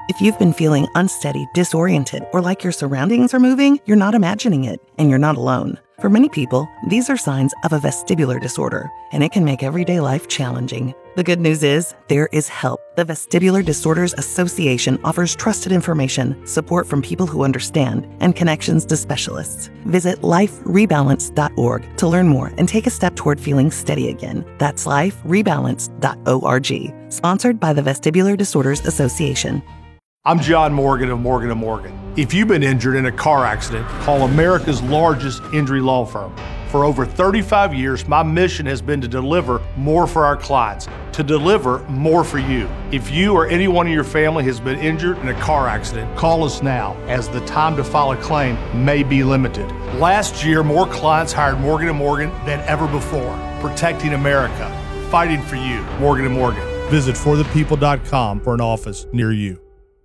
If you've been feeling unsteady, disoriented, or like your surroundings are moving, you're not imagining it, and you're not alone. For many people, these are signs of a vestibular disorder, and it can make everyday life challenging. The good news is, there is help. The Vestibular Disorders Association offers trusted information, support from people who understand, and connections to specialists. Visit liferebalance.org to learn more and take a step toward feeling steady again. That's liferebalance.org. Sponsored by the Vestibular Disorders Association. I'm John Morgan of Morgan & Morgan. If you've been injured in a car accident, call America's largest injury law firm. For over 35 years, my mission has been to deliver more for our clients, to deliver more for you. If you or anyone in your family has been injured in a car accident, call us now, as the time to file a claim may be limited. Last year, more clients hired Morgan & Morgan than ever before, protecting America, fighting for you. Morgan & Morgan. Visit forthepeople.com for an office near you.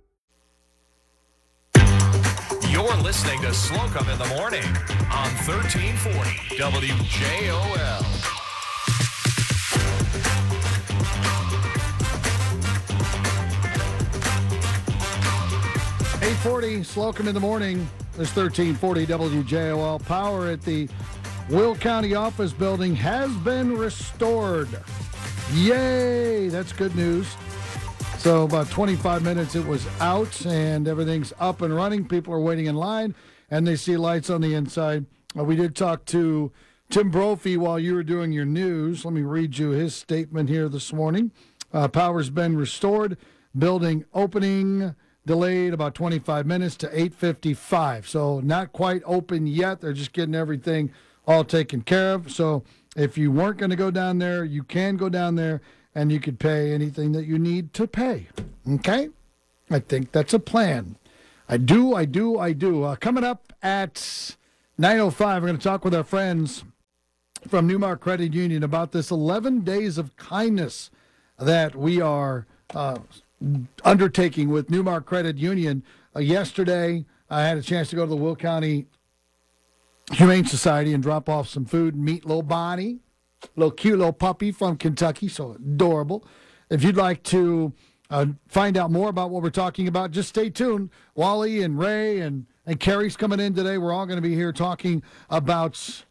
You're listening to Slocum in the Morning on 1340 WJOL. 8:40 Slocum in the Morning. This 1340 WJOL. Power at the Will County office building has been restored. Yay! That's good news. So about 25 minutes it was out and everything's up and running. People are waiting in line and they see lights on the inside. We did talk to Tim Brophy while you were doing your news. Let me read you his statement here this morning. Power's been restored. Building opening delayed about 25 minutes to 8:55. So not quite open yet. They're just getting everything all taken care of. So if you weren't going to go down there, you can go down there. And you could pay anything that you need to pay. Okay? I think that's a plan. I do. Coming up at 9:05, we're going to talk with our friends from Newmark Credit Union about this 11 days of kindness that we are undertaking with Newmark Credit Union. Yesterday, I had a chance to go to the Will County Humane Society and drop off some food and meet little Bonnie. Little cute little puppy from Kentucky, so adorable. If you'd like to find out more about what we're talking about, just stay tuned. Wally and Ray and Carrie's coming in today. We're all going to be here talking about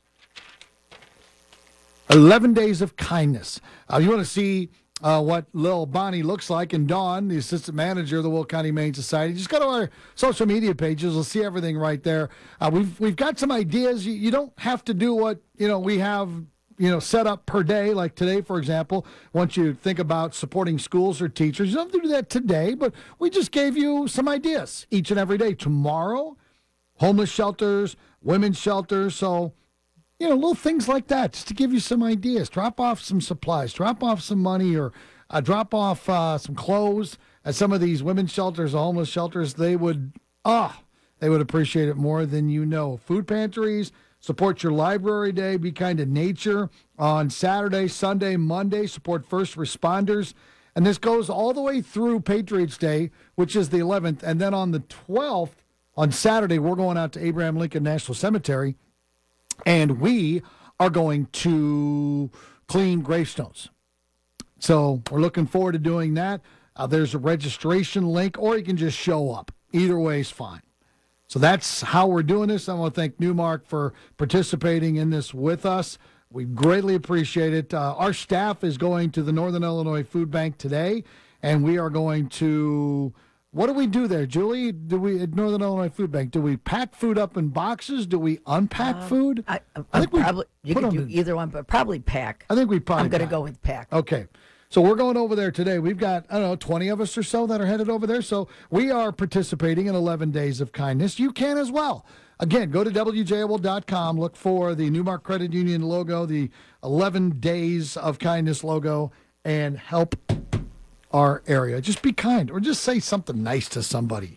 11 days of kindness. You want to see what little Bonnie looks like, and Dawn, the assistant manager of the Will County Humane Society, just go to our social media pages. We'll see everything right there. We've got some ideas. You don't have to do what we have set up per day, like today, for example. Once you think about supporting schools or teachers, you don't have to do that today, but we just gave you some ideas each and every day. Tomorrow, homeless shelters, women's shelters, so, little things like that, just to give you some ideas. Drop off some supplies, drop off some money, or drop off some clothes at some of these women's shelters, homeless shelters. They would appreciate it more than you know. Food pantries. Support your library day. Be kind to nature on Saturday, Sunday, Monday. Support first responders. And this goes all the way through Patriots Day, which is the 11th. And then on the 12th, on Saturday, we're going out to Abraham Lincoln National Cemetery. And we are going to clean gravestones. So we're looking forward to doing that. There's a registration link, or you can just show up. Either way is fine. So that's how we're doing this. I want to thank Newmark for participating in this with us. We greatly appreciate it. Our staff is going to the Northern Illinois Food Bank today, and we are going to – what do we do there, Julie? Do we at Northern Illinois Food Bank, do we pack food up in boxes? Do we unpack food? I think probably you can do either one, but probably pack. I think we probably I'm going to go with pack. Okay. So we're going over there today. We've got, 20 of us or so that are headed over there. So we are participating in 11 Days of Kindness. You can as well. Again, go to WJOL.com, look for the Newmark Credit Union logo, the 11 Days of Kindness logo, and help our area. Just be kind, or just say something nice to somebody.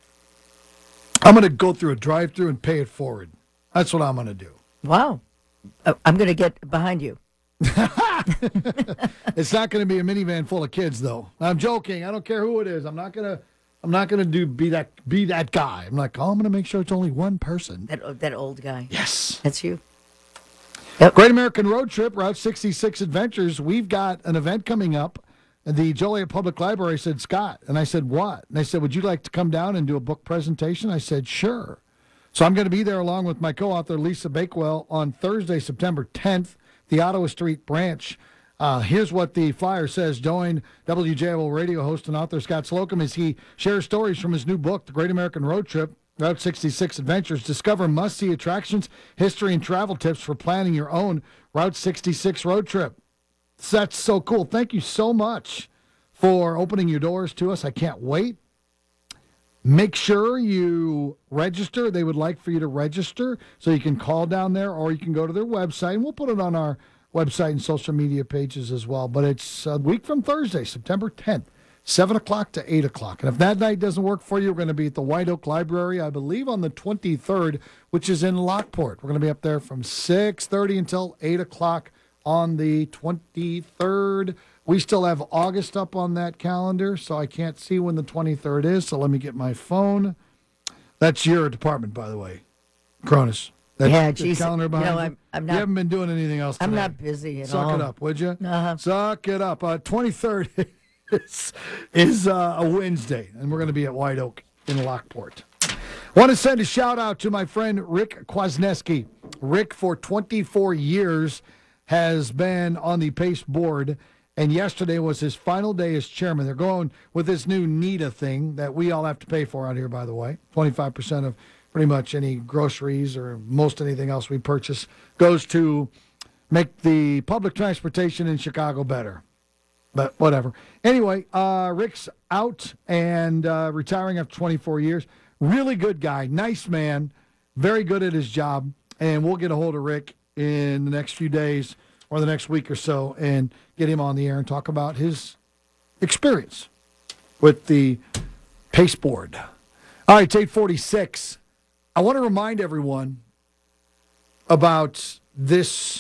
I'm going to go through a drive-thru and pay it forward. That's what I'm going to do. Wow. I'm going to get behind you. It's not going to be a minivan full of kids, though. I'm joking. I don't care who it is. I'm not going to be that guy. I'm like, I'm going to make sure it's only one person. That old guy. Yes, that's you. Yep. Great American Road Trip, Route 66 Adventures. We've got an event coming up the Joliet Public Library said, Scott. And I said, what? And they said, would you like to come down and do a book presentation? I said, sure. So I'm going to be there along with my co-author, Lisa Bakewell, on Thursday, September 10th, the Ottawa Street branch. Here's what the flyer says. Join WJL radio host and author Scott Slocum as he shares stories from his new book, The Great American Road Trip, Route 66 Adventures. Discover must-see attractions, history, and travel tips for planning your own Route 66 road trip. That's so cool. Thank you so much for opening your doors to us. I can't wait. Make sure you register. They would like for you to register, so you can call down there or you can go to their website, and we'll put it on our website and social media pages as well. But it's a week from Thursday, September 10th, 7 o'clock to 8 o'clock. And if that night doesn't work for you, we're going to be at the White Oak Library, I believe on the 23rd, which is in Lockport. We're going to be up there from 6:30 until 8 o'clock on the 23rd. We still have August up on that calendar, so I can't see when the 23rd is. So let me get my phone. That's your department, by the way, Cronus. That's the calendar behind you. I'm not. You haven't been doing anything else today. I'm not busy at all. Suck it up, would you? Uh-huh. Suck it up. 23rd is a Wednesday, and we're going to be at White Oak in Lockport. Want to send a shout-out to my friend Rick Kwasniewski. Rick, for 24 years, has been on the PACE board, and yesterday was his final day as chairman. They're going with this new NEDA thing that we all have to pay for out here, by the way. 25% of pretty much any groceries or most anything else we purchase goes to make the public transportation in Chicago better. But whatever. Anyway, Rick's out and retiring after 24 years. Really good guy, nice man, very good at his job. And we'll get a hold of Rick in the next few days or the next week or so and get him on the air and talk about his experience with the PACE board. All right, it's 8:46. I want to remind everyone about this